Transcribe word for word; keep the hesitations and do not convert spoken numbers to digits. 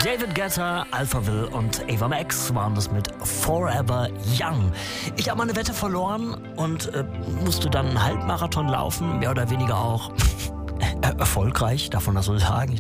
David Guetta, Alphaville und Ava Max waren das mit Forever Young. Ich habe meine Wette verloren und äh, musste dann einen Halbmarathon laufen, mehr oder weniger auch erfolgreich, darf man das so sagen.